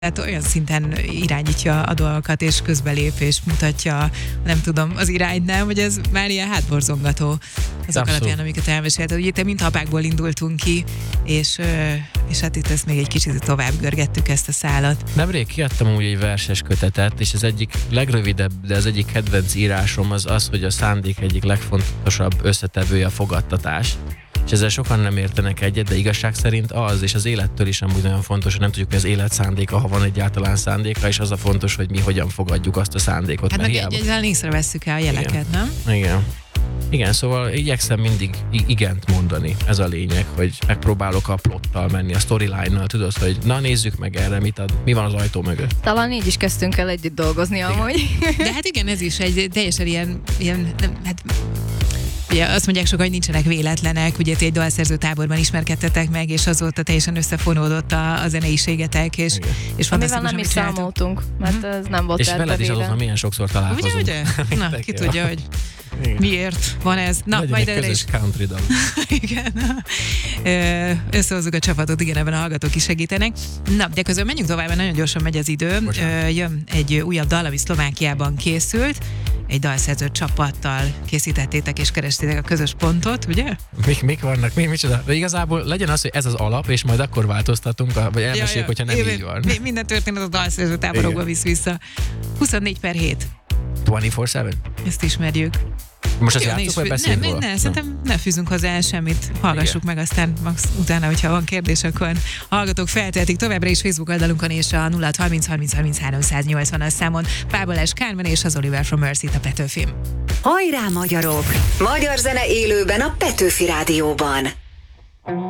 Tehát olyan szinten irányítja a dolgokat, és közbelép, és mutatja, nem tudom, az irányt, nem, hogy ez már ilyen hátborzongató azok alapján, amiket elmesélted. Ugye te mint apákból indultunk ki, és hát itt ezt még egy kicsit tovább görgettük ezt a szálat. Nemrég kiadtam úgy egy verses kötetet, és az egyik legrövidebb, de az egyik kedvenc írásom az, hogy a szándék egyik legfontosabb összetevője a fogadtatás. És ezzel sokan nem értenek egyet, de igazság szerint az, és az élettől is amúgy nagyon fontos, hogy nem tudjuk, mi az élet szándéka, ha van egyáltalán szándéka, és az a fontos, hogy mi hogyan fogadjuk azt a szándékot. Hát meg egyáltalán észrevesszük el a jeleket, igen. Nem? Igen, szóval igyekszem mindig igent mondani, ez a lényeg, hogy megpróbálok a plottal menni, a storyline-nal, tudod, hogy na nézzük meg erre, mi van az ajtó mögött. Talán így is kezdtünk el együtt dolgozni amúgy. De hát igen, ez is egy teljesen ilyen hát ugye azt mondják sokan, hogy nincsenek véletlenek, ugye ti egy dalszerző táborban ismerkedtetek meg, és azóta teljesen összefonódott a zeneiségetek, és amivel nem is számoltunk, mert ez nem volt és veled is azóta milyen sokszor találkozunk. Ugye? Na, ki tudja, hogy miért van ez. Na, legyen majd egy közös country dal. Igen. Összehozzuk a csapatot, igen, ebben a hallgatók is segítenek. Na, de közben menjünk tovább, mert nagyon gyorsan megy az idő. Jön egy újabb dal, ami Szlovákiában készült. Egy dalszerző csapattal készítettétek és kerestétek a közös pontot, ugye? Mik vannak? Micsoda? De igazából legyen az, hogy ez az alap, és majd akkor változtatunk, vagy elmeséljük, hogyha nem így van. Minden történet a dalszerző táborokba visz vissza. 24/7. 24/7? Ezt ismerjük. Most azt játszunk, vagy beszéljünk róla? Szerintem ne fűzünk hozzá semmit. Hallgassuk meg, aztán max utána, hogyha van kérdés, akkor hallgatók feltehetik továbbra is Facebook oldalunkon és a 0630 30 33 180-as számon. Pábolás Kármen és az Oliver from Mercy-t a Petőfim. Hajrá magyarok! Magyar zene élőben a Petőfi Rádióban.